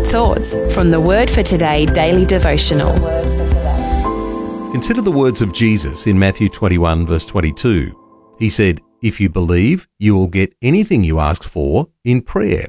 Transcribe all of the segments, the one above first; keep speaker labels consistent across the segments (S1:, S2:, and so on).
S1: thoughts from the Word for Today daily devotional.
S2: Consider the words of Jesus in Matthew 21 verse 22. He said, "If you believe, you will get anything you ask for in prayer."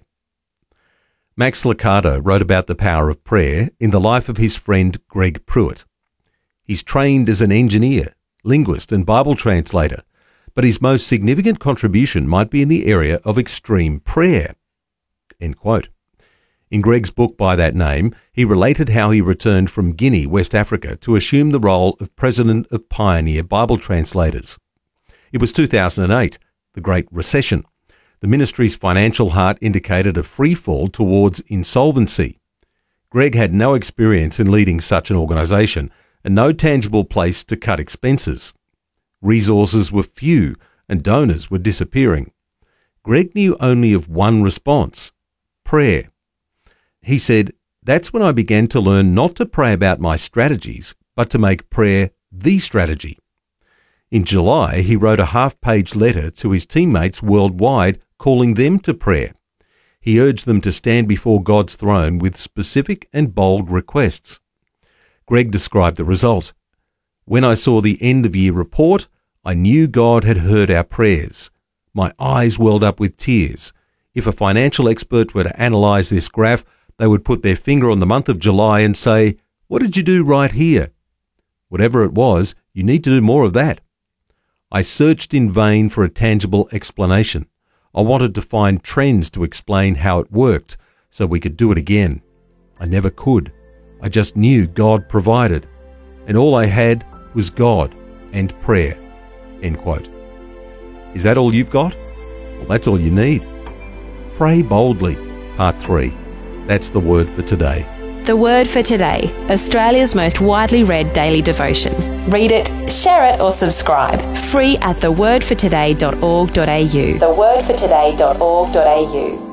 S2: Max Lucado wrote about the power of prayer in the life of his friend Greg Pruitt. He's trained as an engineer, linguist and Bible translator, but his most significant contribution might be in the area of extreme prayer. End quote. In Greg's book by that name, he related how he returned from Guinea, West Africa, to assume the role of president of Pioneer Bible Translators. It was 2008, the Great Recession. The ministry's financial heart indicated a free fall towards insolvency. Greg had no experience in leading such an organisation and no tangible place to cut expenses. Resources were few and donors were disappearing. Greg knew only of one response: prayer. He said, "That's when I began to learn not to pray about my strategies, but to make prayer the strategy." In July, he wrote a half-page letter to his teammates worldwide calling them to prayer. He urged them to stand before God's throne with specific and bold requests. Greg described the result. "When I saw the end-of-year report, I knew God had heard our prayers. My eyes welled up with tears. If a financial expert were to analyse this graph, they would put their finger on the month of July and say, 'What did you do right here?' Whatever it was, you need to do more of that." I searched in vain for a tangible explanation. I wanted to find trends to explain how it worked so we could do it again. I never could. I just knew God provided. And all I had was God and prayer." End quote. Is that all you've got? Well, that's all you need. Pray boldly, part 3. That's the Word for Today.
S1: The Word for Today, Australia's most widely read daily devotion. Read it, share it or subscribe. Free at thewordfortoday.org.au. thewordfortoday.org.au